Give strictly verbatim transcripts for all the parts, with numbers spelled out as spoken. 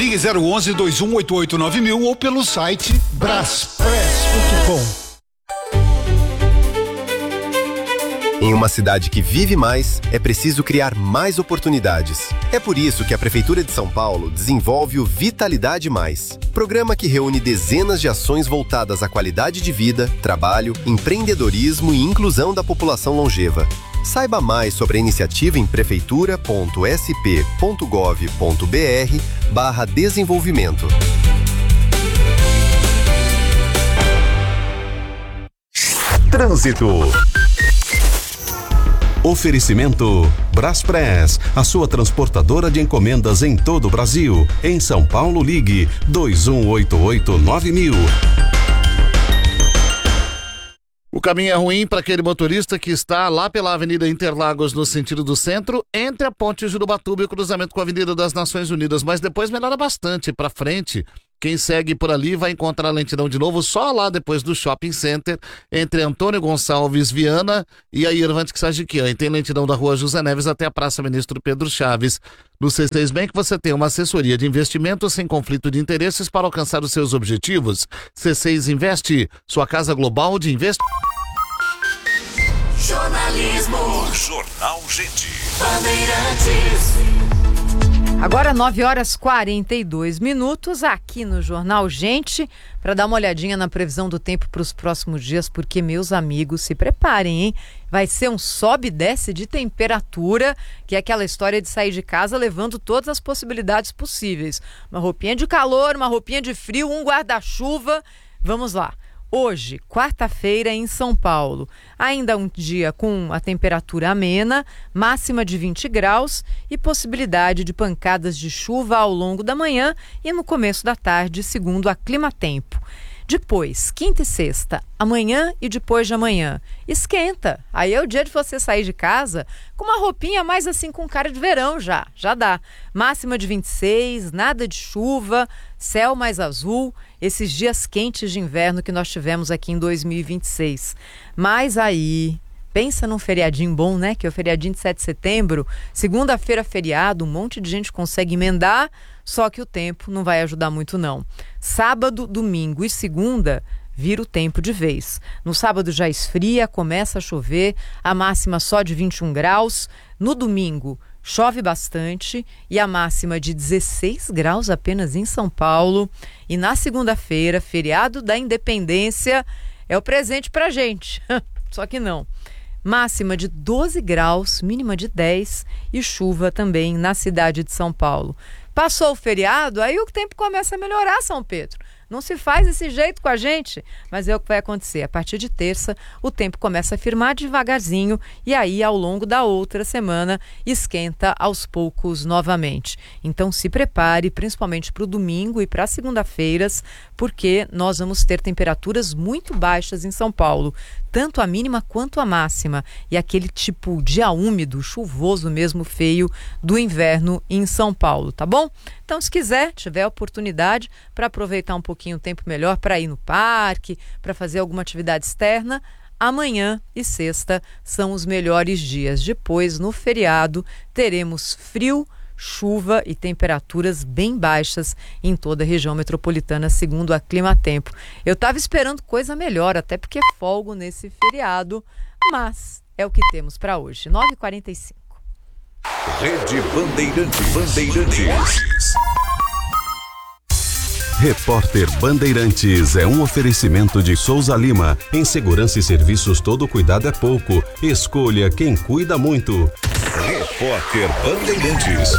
Ligue zero onze, dois um oito oito, nove mil ou pelo site braspress ponto com. Em uma cidade que vive mais, é preciso criar mais oportunidades. É por isso que a Prefeitura de São Paulo desenvolve o Vitalidade Mais, programa que reúne dezenas de ações voltadas à qualidade de vida, trabalho, empreendedorismo e inclusão da população longeva. Saiba mais sobre a iniciativa em prefeitura ponto s p ponto gov ponto b r barra desenvolvimento. Trânsito. Oferecimento Braspress, a sua transportadora de encomendas em todo o Brasil. Em São Paulo, ligue dois um oito oito, nove mil. O caminho é ruim para aquele motorista que está lá pela Avenida Interlagos no sentido do centro, entre a Ponte Jurubatuba e o cruzamento com a Avenida das Nações Unidas, mas depois melhora bastante para frente. Quem segue por ali vai encontrar a lentidão de novo só lá depois do Shopping Center, entre Antônio Gonçalves Viana e a Irvante Xajiquian. E tem lentidão da Rua José Neves até a Praça Ministro Pedro Chaves. No C seis Bank você tem uma assessoria de investimentos sem conflito de interesses para alcançar os seus objetivos. C seis Investe, sua casa global de investimento. Jornalismo. Jornal Gente. Bandeirantes. Agora nove horas e quarenta e dois minutos aqui no Jornal Gente, para dar uma olhadinha na previsão do tempo para os próximos dias, porque, meus amigos, se preparem, hein? Vai ser um sobe e desce de temperatura, que é aquela história de sair de casa levando todas as possibilidades possíveis. Uma roupinha de calor, uma roupinha de frio, um guarda-chuva. Vamos lá. Hoje, quarta-feira, em São Paulo, ainda um dia com a temperatura amena, máxima de vinte graus e possibilidade de pancadas de chuva ao longo da manhã e no começo da tarde, segundo a Climatempo. Depois, quinta e sexta, amanhã e depois de amanhã, esquenta. Aí é o dia de você sair de casa com uma roupinha mais assim com cara de verão já, já dá. Máxima de vinte e seis, nada de chuva, céu mais azul, esses dias quentes de inverno que nós tivemos aqui em dois mil e vinte e seis. Mas aí, pensa num feriadinho bom, né? Que é o feriadinho de sete de setembro, segunda-feira feriado, um monte de gente consegue emendar, só que o tempo não vai ajudar muito não. Sábado, domingo e segunda, vira o tempo de vez. No sábado já esfria, começa a chover, a máxima só de vinte e um graus. No domingo, chove bastante e a máxima de dezesseis graus apenas em São Paulo. E na segunda-feira, feriado da Independência, é o presente pra gente. Só que não. Máxima de doze graus, mínima de dez e chuva também na cidade de São Paulo. Passou o feriado, aí o tempo começa a melhorar, São Pedro. Não se faz desse jeito com a gente, mas é o que vai acontecer. A partir de terça, o tempo começa a firmar devagarzinho e aí, ao longo da outra semana, esquenta aos poucos novamente. Então, se prepare, principalmente para o domingo e para as segunda-feiras, porque nós vamos ter temperaturas muito baixas em São Paulo, tanto a mínima quanto a máxima, e aquele tipo dia úmido, chuvoso mesmo, feio, do inverno em São Paulo, tá bom? Então, se quiser, tiver a oportunidade para aproveitar um pouquinho o tempo melhor para ir no parque, para fazer alguma atividade externa, amanhã e sexta são os melhores dias. Depois, no feriado, teremos frio, chuva e temperaturas bem baixas em toda a região metropolitana, segundo a Climatempo. Eu estava esperando coisa melhor, até porque folgo nesse feriado, mas é o que temos para hoje. nove e quarenta e cinco. Rede Bandeirantes. Bandeirantes. Repórter Bandeirantes é um oferecimento de Souza Lima. Em segurança e serviços, todo cuidado é pouco. Escolha quem cuida muito. Repórter Bandeirantes.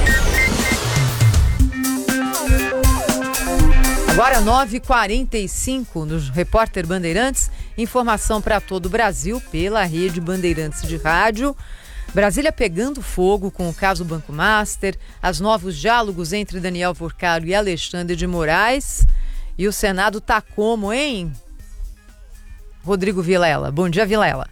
Agora nove e quarenta e cinco no Repórter Bandeirantes. Informação para todo o Brasil pela Rede Bandeirantes de Rádio. Brasília pegando fogo com o caso Banco Master, os novos diálogos entre Daniel Porcaro e Alexandre de Moraes. E o Senado tá como, hein? Rodrigo Vilela. Bom dia, Vilela.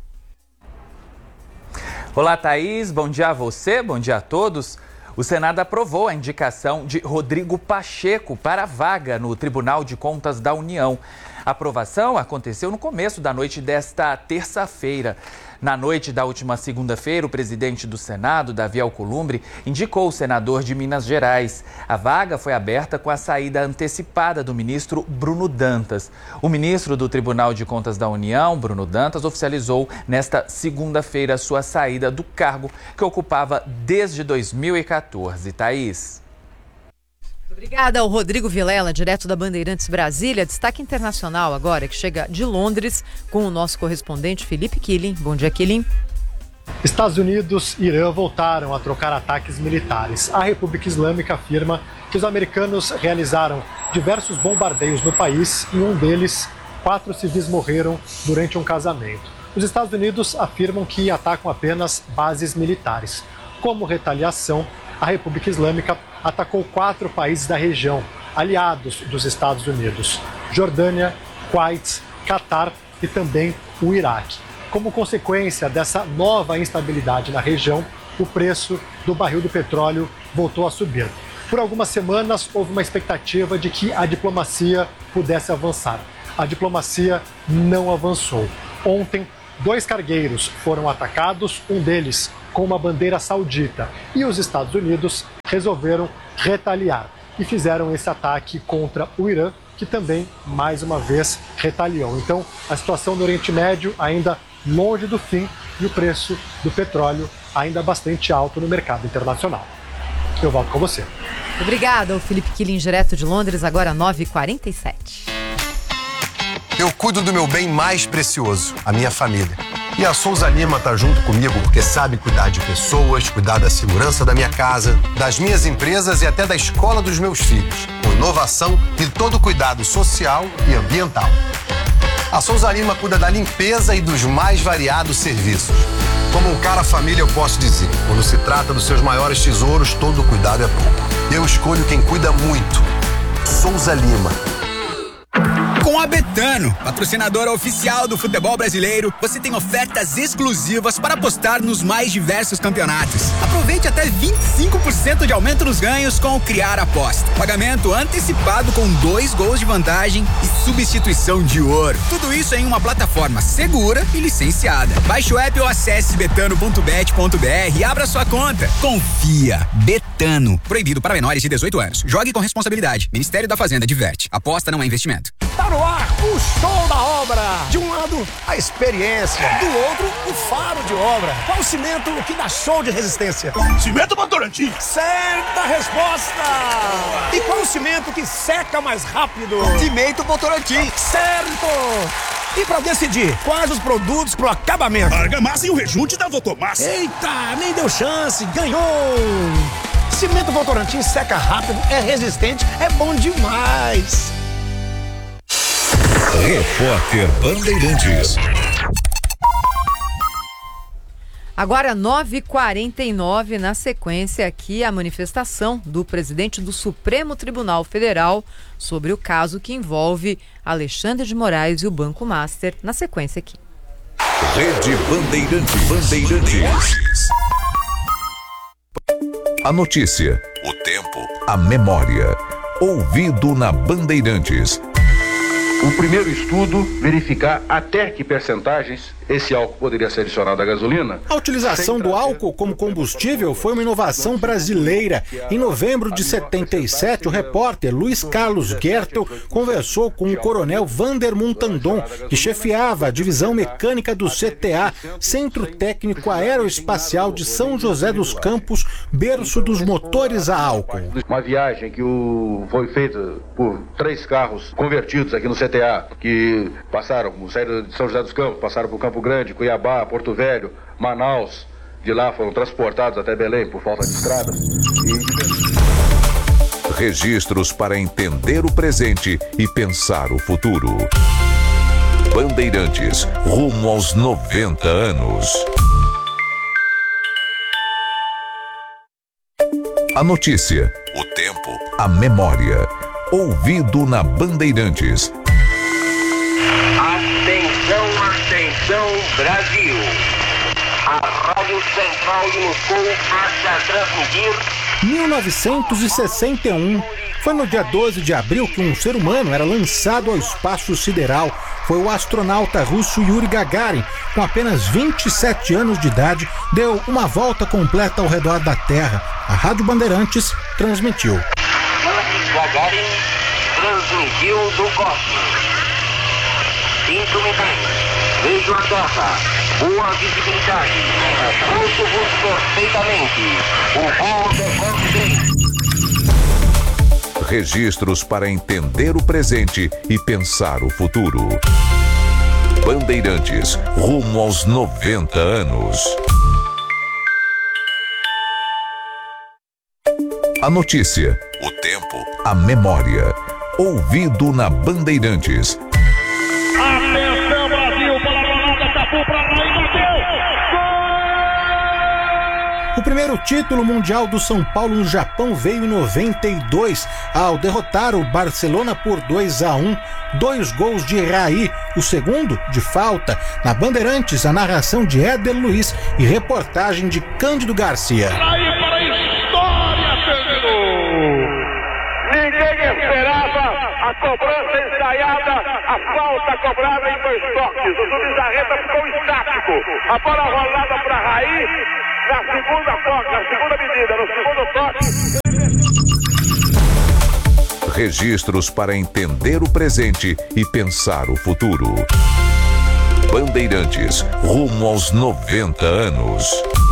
Olá, Thaís. Bom dia a você, bom dia a todos. O Senado aprovou a indicação de Rodrigo Pacheco para a vaga no Tribunal de Contas da União. A aprovação aconteceu no começo da noite desta terça-feira. Na noite da última segunda-feira, o presidente do Senado, Davi Alcolumbre, indicou o senador de Minas Gerais. A vaga foi aberta com a saída antecipada do ministro Bruno Dantas. O ministro do Tribunal de Contas da União, Bruno Dantas, oficializou nesta segunda-feira sua saída do cargo que ocupava desde dois mil e quatorze. Thaís. Obrigada ao Rodrigo Vilela, direto da Bandeirantes Brasília. Destaque internacional agora, que chega de Londres com o nosso correspondente Felipe Killing. Bom dia, Killing. Estados Unidos e Irã voltaram a trocar ataques militares. A República Islâmica afirma que os americanos realizaram diversos bombardeios no país e em um deles, quatro civis morreram durante um casamento. Os Estados Unidos afirmam que atacam apenas bases militares. Como retaliação, a República Islâmica atacou quatro países da região, aliados dos Estados Unidos: Jordânia, Kuwait, Catar e também o Iraque. Como consequência dessa nova instabilidade na região, o preço do barril do petróleo voltou a subir. Por algumas semanas, houve uma expectativa de que a diplomacia pudesse avançar. A diplomacia não avançou. Ontem, dois cargueiros foram atacados, um deles com uma bandeira saudita, e os Estados Unidos resolveram retaliar e fizeram esse ataque contra o Irã, que também, mais uma vez, retaliou. Então, a situação no Oriente Médio ainda longe do fim e o preço do petróleo ainda bastante alto no mercado internacional. Eu volto com você. Obrigada, o Felipe Killing, direto de Londres, agora nove e quarenta e sete. Eu cuido do meu bem mais precioso, a minha família. E a Souza Lima está junto comigo porque sabe cuidar de pessoas, cuidar da segurança da minha casa, das minhas empresas e até da escola dos meus filhos, com inovação e todo o cuidado social e ambiental. A Souza Lima cuida da limpeza e dos mais variados serviços. Como um cara família, eu posso dizer, quando se trata dos seus maiores tesouros, todo cuidado é pouco. Eu escolho quem cuida muito. Souza Lima. Com a Betano, patrocinadora oficial do futebol brasileiro, você tem ofertas exclusivas para apostar nos mais diversos campeonatos. Aproveite até vinte e cinco por cento de aumento nos ganhos com o Criar Aposta. Pagamento antecipado com dois gols de vantagem e substituição de ouro. Tudo isso em uma plataforma segura e licenciada. Baixe o app ou acesse betano ponto bet ponto br e abra sua conta. Confia. Betano. Proibido para menores de dezoito anos. Jogue com responsabilidade. Ministério da Fazenda diverte. Aposta não é investimento. Tá no ar o show da obra. De um lado, a experiência. Do outro, o faro de obra. Qual o cimento que dá show de resistência? Cimento Votorantim. Certa resposta. E qual o cimento que seca mais rápido? Cimento Votorantim. Certo. E pra decidir quais os produtos pro acabamento? Argamassa e o rejunte da Votomassa. Eita, nem deu chance. Ganhou. Cimento Votorantim seca rápido, é resistente, é bom demais. Repórter Bandeirantes. Agora nove e quarenta e nove, na sequência aqui a manifestação do presidente do Supremo Tribunal Federal sobre o caso que envolve Alexandre de Moraes e o Banco Master. Na sequência aqui. Rede Bandeirantes. Bandeirantes. A notícia, o tempo, a memória. Ouvido na Bandeirantes. O primeiro estudo verificar até que percentagens esse álcool poderia ser adicionado à gasolina. A utilização do álcool como combustível foi uma inovação brasileira. Em novembro de setenta e sete, o repórter Luiz Carlos Gertel conversou com o coronel Vander Muntandon, que chefiava a divisão mecânica do C T A, Centro Técnico Aeroespacial de São José dos Campos, berço dos motores a álcool. Uma viagem que o... foi feita por três carros convertidos aqui no C T A, que passaram, saíram de São José dos Campos, passaram por Campo Grande, Cuiabá, Porto Velho, Manaus. De lá foram transportados até Belém por falta de estrada. E... Registros para entender o presente e pensar o futuro. Bandeirantes, rumo aos noventa anos. A notícia, o tempo, a memória. Ouvido na Bandeirantes. Atenção, atenção, Brasil. A Rádio Central de Moscou passa a transmitir mil novecentos e sessenta e um. Foi no dia doze de abril que um ser humano era lançado ao espaço sideral. Foi o astronauta russo Yuri Gagarin, com apenas vinte e sete anos de idade, deu uma volta completa ao redor da Terra. A Rádio Bandeirantes transmitiu. Yuri Gagarin transmitiu do cosmos. Cinco minutos. Vejo a Terra. Boa visibilidade. Ouço-vos perfeitamente. O voo decorre bem. Registros para entender o presente e pensar o futuro. Bandeirantes, rumo aos noventa anos. A notícia, o tempo, a memória. Ouvido na Bandeirantes. Atenção, Brasil, para a bolada, Capu para lá e bateu! O primeiro título mundial do São Paulo no Japão veio em noventa e dois, ao derrotar o Barcelona por dois a um, dois gols de Raí, o segundo de falta. Na Bandeirantes, a narração de Éder Luiz e reportagem de Cândido Garcia. Raí para a história, terminou! Ninguém esperava a cobrança ensaiada, a falta cobrada em dois toques. O Subizarreta ficou estático. A bola rolada para Raí. Na segunda toque, na segunda medida, no segundo toque. Registros para entender o presente e pensar o futuro. Bandeirantes, rumo aos noventa anos.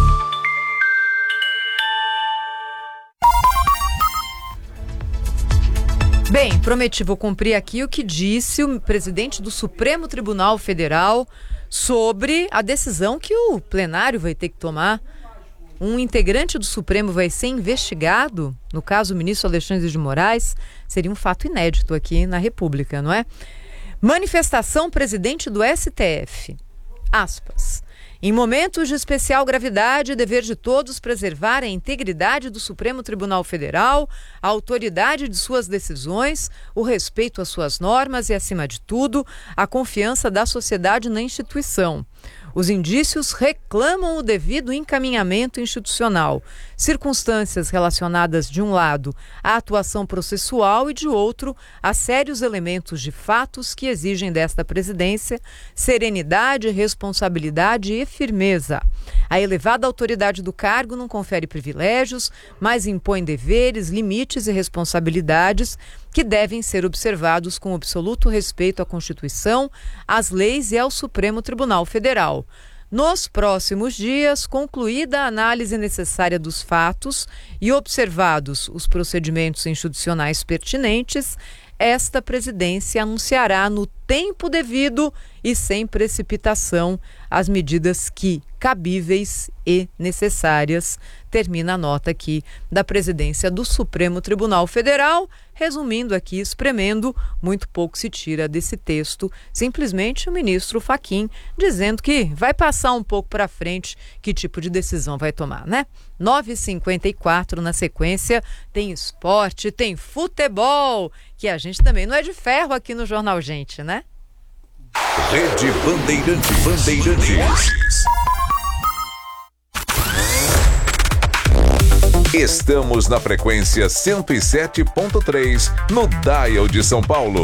Bem, prometi, vou cumprir aqui o que disse o presidente do Supremo Tribunal Federal sobre a decisão que o plenário vai ter que tomar. Um integrante do Supremo vai ser investigado, no caso o ministro Alexandre de Moraes. Seria um fato inédito aqui na República, não é? Manifestação presidente do S T F. Aspas. Em momentos de especial gravidade, dever de todos preservar a integridade do Supremo Tribunal Federal, a autoridade de suas decisões, o respeito às suas normas e, acima de tudo, a confiança da sociedade na instituição. Os indícios reclamam o devido encaminhamento institucional, circunstâncias relacionadas, de um lado, à atuação processual e, de outro, a sérios elementos de fatos que exigem desta presidência serenidade, responsabilidade e firmeza. A elevada autoridade do cargo não confere privilégios, mas impõe deveres, limites e responsabilidades que devem ser observados com absoluto respeito à Constituição, às leis e ao Supremo Tribunal Federal. Nos próximos dias, concluída a análise necessária dos fatos e observados os procedimentos institucionais pertinentes, esta presidência anunciará no tempo devido e sem precipitação as medidas que cabíveis e necessárias. Termina a nota aqui da presidência do Supremo Tribunal Federal. Resumindo aqui, espremendo, muito pouco se tira desse texto. Simplesmente o ministro Fachin dizendo que vai passar um pouco para frente que tipo de decisão vai tomar, né? nove e cinquenta e quatro na sequência, tem esporte, tem futebol, que a gente também não é de ferro aqui no Jornal Gente, né? Rede Bandeirantes. Bandeirantes. Estamos na frequência cento e sete ponto três, no Dial de São Paulo.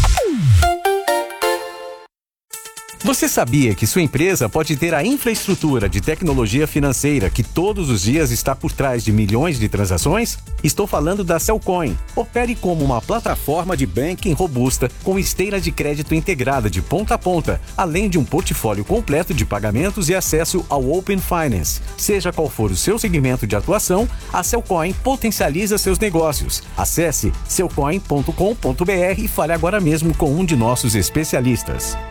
Você sabia que sua empresa pode ter a infraestrutura de tecnologia financeira que todos os dias está por trás de milhões de transações? Estou falando da Cellcoin. Opere como uma plataforma de banking robusta com esteira de crédito integrada de ponta a ponta, além de um portfólio completo de pagamentos e acesso ao Open Finance. Seja qual for o seu segmento de atuação, a Cellcoin potencializa seus negócios. Acesse cellcoin ponto com ponto br e fale agora mesmo com um de nossos especialistas.